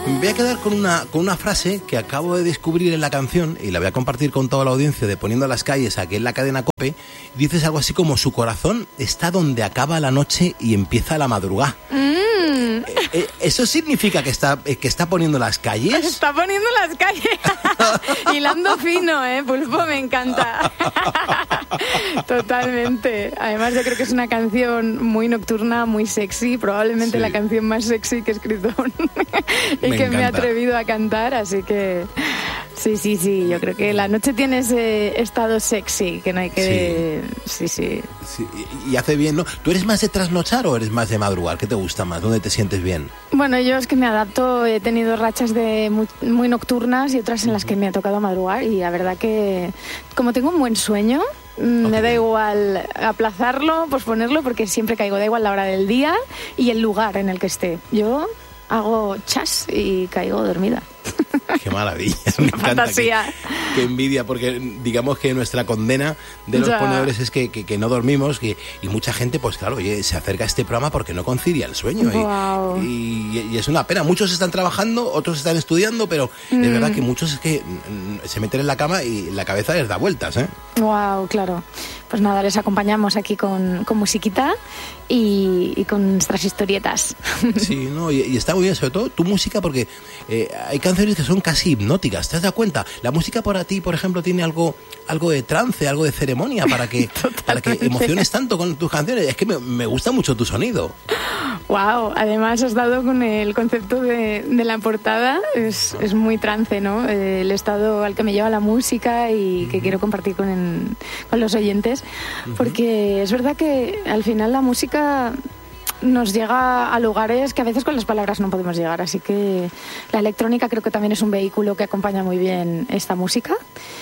Me voy a quedar con una frase que acabo de descubrir en la canción y la voy a compartir con toda la audiencia de Poniendo las Calles, aquí en la cadena COPE. Dices algo así como: su corazón está donde acaba la noche y empieza la madrugada. ¿Eso significa que está poniendo las calles? Está poniendo las calles. Hilando fino, Pulpo, me encanta. Totalmente. Además, yo creo que es una canción muy nocturna, muy sexy. Probablemente la canción más sexy que he escrito y que me he atrevido a cantar. Así que sí. Yo creo que la noche tiene ese estado sexy que no hay que... Sí. Y hace bien, ¿no? ¿Tú eres más de trasnochar o eres más de madrugar? ¿Qué te gusta más? ¿Dónde te sientes bien? Bueno, yo es que me adapto. He tenido rachas de muy nocturnas y otras en las que me ha tocado madrugar. Y la verdad que, como tengo un buen sueño, me da igual aplazarlo, posponerlo, porque siempre caigo. Da igual la hora del día y el lugar en el que esté. Yo hago chas y caigo dormida. Qué maravilla, me encanta. Fantasía. Qué envidia, porque digamos que nuestra condena de los ponedores es que no dormimos y mucha gente, pues claro, se acerca a este programa porque no concilia el sueño. Wow. Y es una pena. Muchos están trabajando, otros están estudiando, pero es verdad que muchos es que se meten en la cama y la cabeza les da vueltas, Wow, claro. Pues nada, les acompañamos aquí con musiquita y con nuestras historietas. Sí, no, y está muy bien, sobre todo tu música, porque hay canciones que son casi hipnóticas, ¿te has dado cuenta? La música para ti, por ejemplo, tiene algo de trance, algo de ceremonia para que emociones tanto con tus canciones. Es que me gusta mucho tu sonido. Wow, además has dado con el concepto de la portada, es muy trance, ¿no? El estado al que me lleva la música y que quiero compartir con los oyentes, porque es verdad que al final la música nos llega a lugares que a veces con las palabras no podemos llegar, así que la electrónica creo que también es un vehículo que acompaña muy bien esta música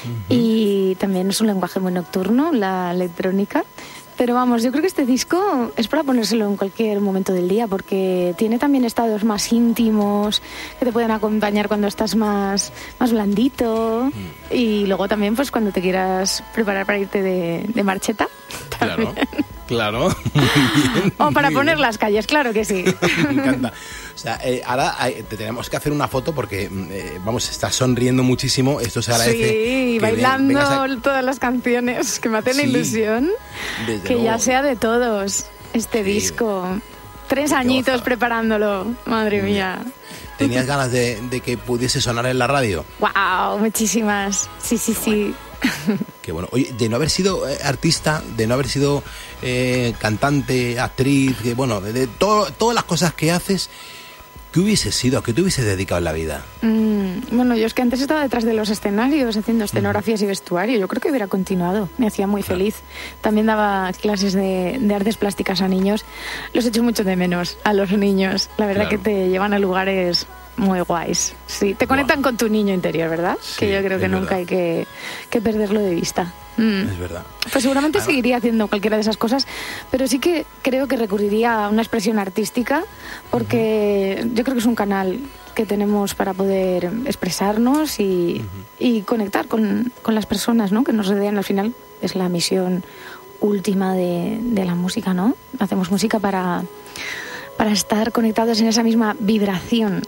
y también es un lenguaje muy nocturno, la electrónica. Pero vamos, yo creo que este disco es para ponérselo en cualquier momento del día, porque tiene también estados más íntimos que te pueden acompañar cuando estás más blandito y luego también pues cuando te quieras preparar para irte de marcheta. También. Claro. O para poner las calles, claro que sí. Me encanta. O sea, ahora te tenemos que hacer una foto porque, estás sonriendo muchísimo. Esto se agradece. Sí, bailando todas las canciones, que me hacen ilusión. Que luego ya sea de todos este disco. 3 añitos preparándolo, madre mía. ¿Tenías ganas de que pudiese sonar en la radio? ¡Wow! Muchísimas. Sí. Qué bueno. Oye, de no haber sido artista, de no haber sido cantante, actriz, de todas las cosas que haces, ¿qué hubieses sido? ¿A qué te hubieses dedicado en la vida? Bueno, yo es que antes estaba detrás de los escenarios haciendo escenografías y vestuario. Yo creo que hubiera continuado. Me hacía muy feliz. También daba clases de artes plásticas a niños. Los echo mucho de menos a los niños. La verdad que te llevan a lugares muy guays. Sí, te conectan con tu niño interior, ¿verdad? Sí, que yo creo que nunca hay que perderlo de vista. Es verdad. Pues seguramente seguiría haciendo cualquiera de esas cosas, pero sí que creo que recurriría a una expresión artística, porque yo creo que es un canal que tenemos para poder expresarnos y conectar con las personas, ¿no?, que nos rodean. Al final es la misión última de la música, ¿no? Hacemos música para estar conectados en esa misma vibración.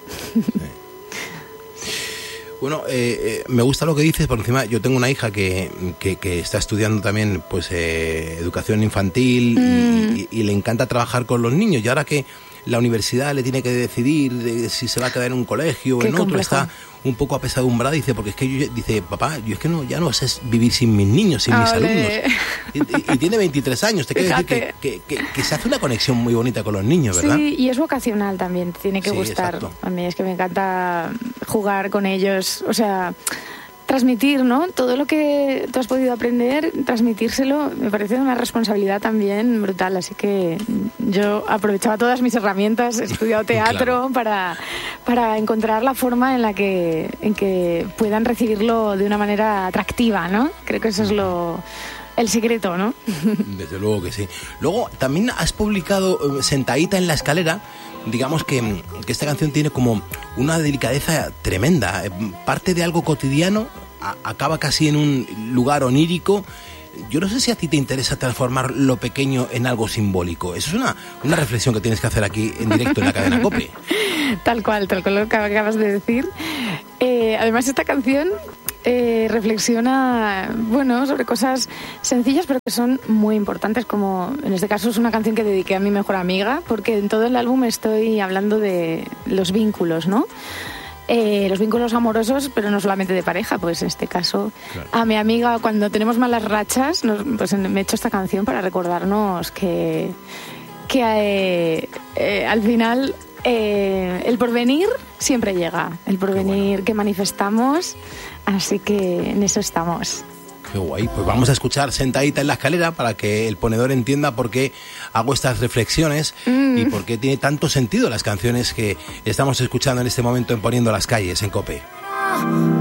Bueno, me gusta lo que dices, por encima yo tengo una hija que está estudiando también pues educación infantil y le encanta trabajar con los niños, y ahora que la universidad le tiene que decidir si se va a quedar en un colegio o en otro, está un poco apesadumbrada, dice, porque es que dice, papá, yo es que ya no sé vivir sin mis niños, sin mis alumnos. Y tiene 23 años, te quiero decir que se hace una conexión muy bonita con los niños, ¿verdad? Sí, y es vocacional también, tiene que gustar. Exacto. A mí es que me encanta jugar con ellos, o sea, transmitir, ¿no? Todo lo que tú has podido aprender, transmitírselo, me parece una responsabilidad también brutal. Así que yo aprovechaba todas mis herramientas, he estudiado teatro para encontrar la forma en que puedan recibirlo de una manera atractiva, ¿no? Creo que eso es el secreto, ¿no? Desde luego que sí. Luego, también has publicado Sentadita en la escalera. Digamos que esta canción tiene como una delicadeza tremenda. Parte de algo cotidiano, acaba casi en un lugar onírico. Yo no sé si a ti te interesa transformar lo pequeño en algo simbólico. Eso es una reflexión que tienes que hacer aquí en directo en la cadena COPE. Tal cual lo que acabas de decir. Además, esta canción reflexiona, bueno, sobre cosas sencillas pero que son muy importantes, como en este caso es una canción que dediqué a mi mejor amiga, porque en todo el álbum estoy hablando de los vínculos, ¿no? Los vínculos amorosos, pero no solamente de pareja, pues en este caso, claro, a mi amiga, cuando tenemos malas rachas, pues me he hecho esta canción para recordarnos que al final el porvenir siempre llega, el porvenir que manifestamos, así que en eso estamos. Qué guay, pues vamos a escuchar Sentadita en la escalera para que el ponedor entienda por qué hago estas reflexiones y por qué tiene tanto sentido las canciones que estamos escuchando en este momento en Poniendo las Calles en COPE.